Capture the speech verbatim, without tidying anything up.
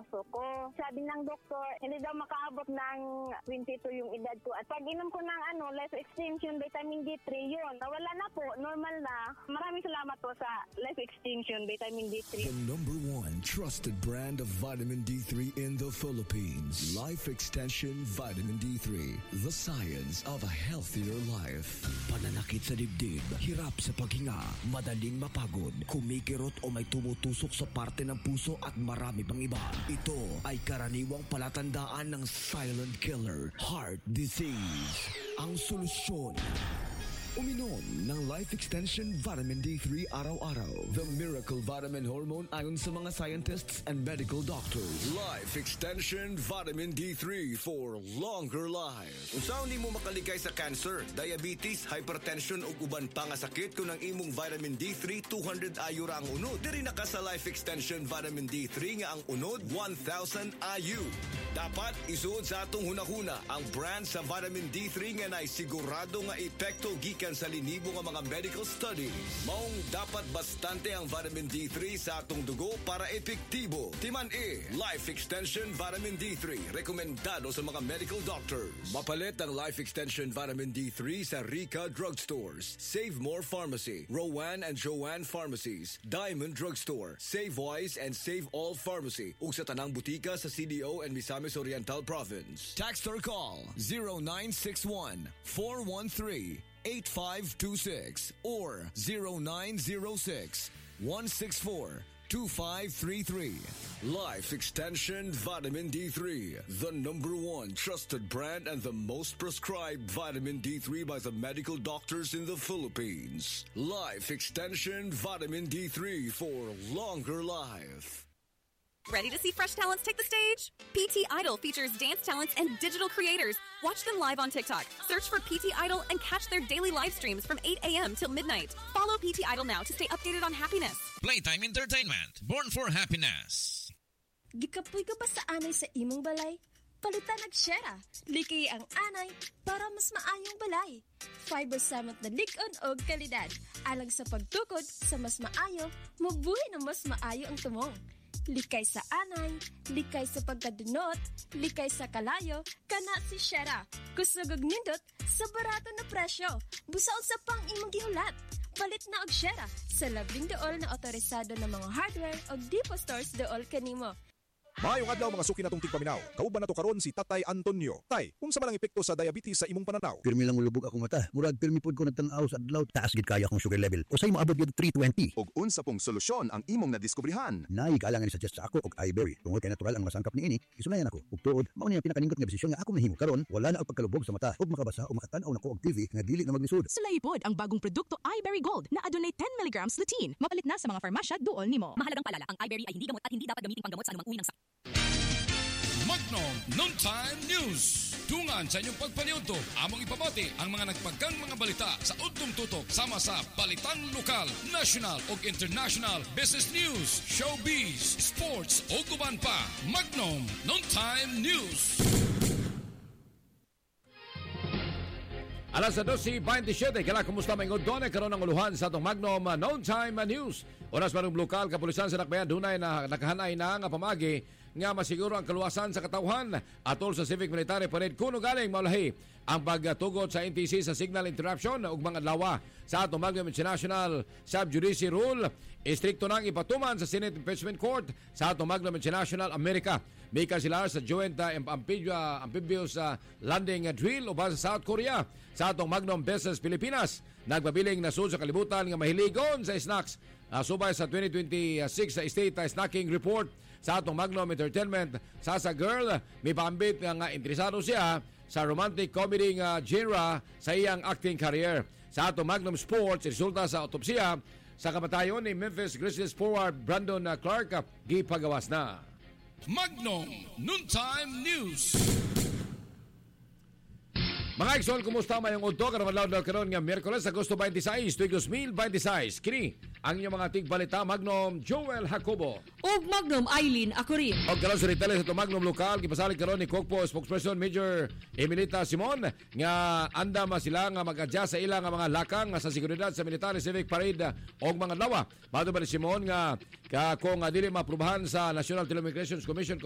puso ko. Sabi ng doktor, hindi daw makaabot ng twenty-two yung edad ko. At pag inom ko ng ano, life extension, vitamin D three, yun. Nawala na po, normal na. Maraming salamat po sa life extension, vitamin D three. The number one trusted brand of vitamin D three in the Philippines. Life Extension Vitamin D three. The science of a healthier life. Pananakit sa dibdib, hirap sa paghinga, madaling mapagod, kumikirot o may tumutusok sa parte ng puso at marami pang iba. Ito ay karaniwang palatandaan ng silent killer, heart disease. Ang solusyon, uminom ng Life Extension Vitamin D three araw-araw. The miracle vitamin hormone ayon sa mga scientists and medical doctors. Life Extension Vitamin D three for longer life. Kung saan hindi mo makaligay sa cancer, diabetes, hypertension o uban pa nga sakit kung ang imong vitamin D three two hundred I U ra ang unod. Diri na ka sa Life Extension Vitamin D three nga ang unod one thousand I U. Dapat isuod sa atong hunahuna ang brand sa vitamin D three nga naay sigurado nga epekto gikan sa linibo nga mga medical studies. Maong dapat bastante ang vitamin D three sa atong dugo para epektibo. Timan E, Life Extension Vitamin D three. Rekomendado sa mga medical doctors. Mapalit ang Life Extension Vitamin D three sa Rica Drugstores, Save More Pharmacy, Rowan and Joanne Pharmacies, Diamond Drugstore, Save Wise and Save All Pharmacy, ug sa tanang butika sa C D O and Misamis Oriental Province. Text or call zero nine six one, four one three, eight five two six or zero nine zero six, one six four, two five three three. Life Extension Vitamin D three, the number one trusted brand and the most prescribed vitamin D three by the medical doctors in the Philippines. Life Extension Vitamin D three for longer life. Ready to see fresh talents take the stage? P T Idol features dance talents and digital creators. Watch them live on TikTok. Search for P T Idol and catch their daily live streams from eight a.m. till midnight. Follow P T Idol now to stay updated on happiness. Playtime Entertainment, born for happiness. Gikapoy ka ba sa anay sa imong balay? Palitan nagshera. Liki ang anay para mas maayong balay. Fiber samot na lig-on o kalidad. Alang sa pagtukod sa mas maayo, mabuhay na mas maayo ang tumong. Likay sa anay, likay sa pagkadunot, likay sa kalayo, kana si Shera. Kusugog nindot sa barato na presyo. Busaon sa pang imong gihulat. Palit na og Shera sa labing dool na otorisado ng mga hardware o Depo Stores dool kanimo. Maayong adlaw mga suki natong tigpaminaw. Kauban nato karon si Tatay Antonio. Tay, unsa man ang epekto sa diabetes sa imong pananaw? Pirmi lang ulubog akong mata. Murag pirmi pod ko nagtan-aw sa adlaw, taas gid kaya akong sugar level. Usay mo abot gyud three twenty. Og unsa pong solusyon ang imong nadiskubrihan? Nay kalangan ni suggest sa ako og iBerry. Tungod kay natural ang masangkap niini, isulayan ako. Ug tuod, mao ni ang pinakaningkot nga desisyon nga ako nahimo karon, wala na og pagkalubog sa mata ug makabasa o makatan-aw nako og T V nga dili na maglisod. Sulay pod ang bagong produkto iBerry Gold na adunay ten milligrams lutein. Mapalit na sa mga farmasya duol nimo. Mahalagang paalala, ang iBerry ay hindi gamot at hindi dapat gamitin panggamot sa anumang uri ng sakit. Magnum Noontime News. Tungan sa inyong pagpaniunto, among ipamati ang mga nagpagang mga balita sa udtong tutok sama sa balitang lokal, national ug international, business news, showbiz, sports ug uban pa. Magnum Noontime News. Alas sa twelve twenty-seven, kala kumusta may ngodone karon ang uluhan sa atong Magnum uh, Noontime News. Oras manong lokal kapulisan sa Nakbayan dunay na nakahanay na nga pamagi nga masiguro ang kaluwasan sa katawhan atol sa civic military parade kuno galing maulahi ang pagtugot sa N T C sa signal interruption ug mga lawa sa atong Magnum International Sub-Judice Rule. Istrikto nang ipatuman sa Senate Impeachment Court sa atong Magnum International America. May kansilar sa Joint uh, Amphibia, Amphibious uh, Landing Drill uban sa South Korea sa atong Magnum Business Pilipinas. Nagpabiling na sud sa kalibutan nga mahiligon sa snacks uh, subay sa twenty twenty-six sa State uh, Snacking Report sa atong Magnum Entertainment. Sa sa girl, may pambit nga, nga interesado siya sa romantic comedy nga genre sa iyang acting career. Sa atong Magnum Sports, resulta sa autopsiya sa kamatayon ni Memphis Grizzlies forward Brandon Clark uh, gipagawas na. Magnum Noontime News. Mga Exxon, kumusta mayong udto karon adlaw daw karon nga Miyerkules Agosto twenty-six, twenty twenty-six. Kini ang inyong mga tigbalita Magnum Joel Jacobo ug Magnum Eileen Acurin. Og karon sa retail sa Magnum lokal gipasalig karon ni Kokpo spokesperson Major Emilita Simon nga andam sila nga mag-adjust sa ilang mga lakang sa seguridad sa military civic parade og mga lawa. Mado ba ni Simon nga ka kung dili maaprubahan sa National Telecommunications Commission